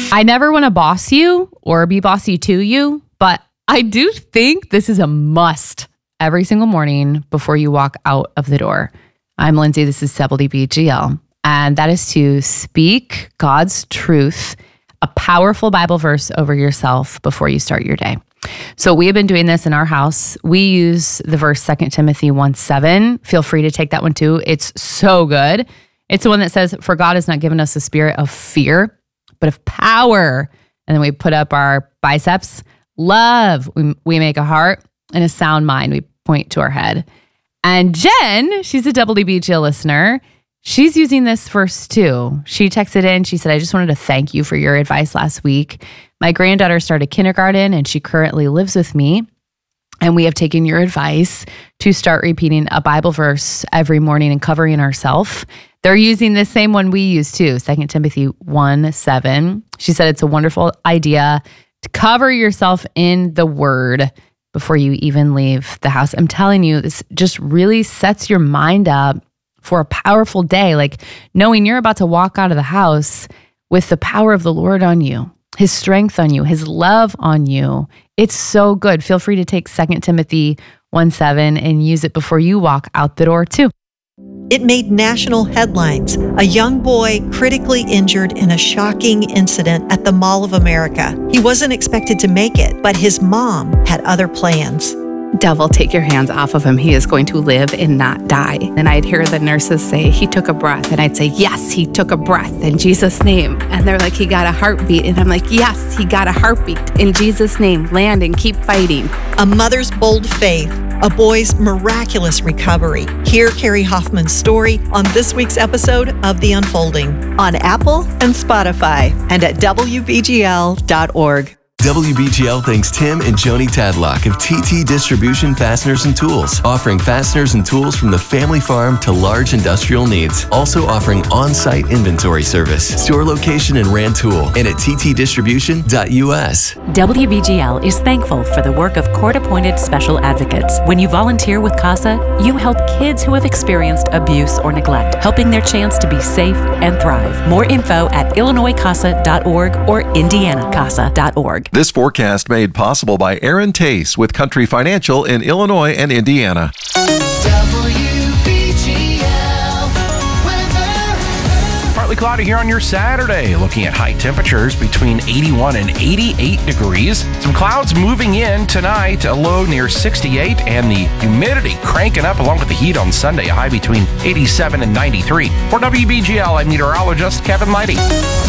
I never want to boss you or be bossy to you, but I do think this is a must every single morning before you walk out of the door. I'm Lindsay. This is WBGL, and that is to speak God's truth, a powerful Bible verse over yourself before you start your day. So we have been doing this in our house. We use the verse 2 Timothy 1:7. Feel free to take that one too. It's so good. It's the one that says, "For God has not given us a spirit of fear, but of power." And then we put up our biceps. Love. We make a heart, and a sound mind. We point to our head. And Jen, she's a WBGL listener. She's using this verse too. She texted in. She said, "I just wanted to thank you for your advice last week. My granddaughter started kindergarten and she currently lives with me. And we have taken your advice to start repeating a Bible verse every morning and covering ourselves." They're using the same one we use too, 2 Timothy 1:7. She said it's a wonderful idea to cover yourself in the word before you even leave the house. I'm telling you, this just really sets your mind up for a powerful day, like knowing you're about to walk out of the house with the power of the Lord on you, his strength on you, his love on you. It's so good. Feel free to take 2 Timothy 1:7 and use it before you walk out the door too. It made national headlines. A young boy critically injured in a shocking incident at the Mall of America. He wasn't expected to make it, but his mom had other plans. "Devil, take your hands off of him. He is going to live and not die." And I'd hear the nurses say, "He took a breath." And I'd say, "Yes, he took a breath in Jesus' name." And they're like, "He got a heartbeat." And I'm like, "Yes, he got a heartbeat in Jesus' name. Land and keep fighting." A mother's bold faith, a boy's miraculous recovery. Hear Carrie Hoffman's story on this week's episode of The Unfolding on Apple and Spotify and at WBGL.org. WBGL thanks Tim and Joni Tadlock of TT Distribution Fasteners and Tools, offering fasteners and tools from the family farm to large industrial needs. Also offering on-site inventory service, store location in Rantoul, and at ttdistribution.us. WBGL is thankful for the work of court-appointed special advocates. When you volunteer with CASA, you help kids who have experienced abuse or neglect, helping their chance to be safe and thrive. More info at IllinoisCASA.org or IndianaCASA.org. This forecast made possible by Aaron Tace with Country Financial in Illinois and Indiana. Partly cloudy here on your Saturday. Looking at high temperatures between 81 and 88 degrees. Some clouds moving in tonight, a low near 68, and the humidity cranking up along with the heat on Sunday, a high between 87 and 93. For WBGL, I'm meteorologist Kevin Leidy.